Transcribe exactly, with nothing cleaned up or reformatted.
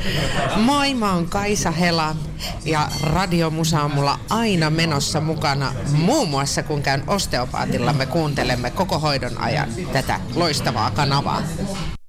Moi, mä oon Kaisa Hela ja Radiomusa on mulla aina menossa mukana. Muun muassa kun käyn osteopaatilla, me kuuntelemme koko hoidon ajan tätä loistavaa kanavaa.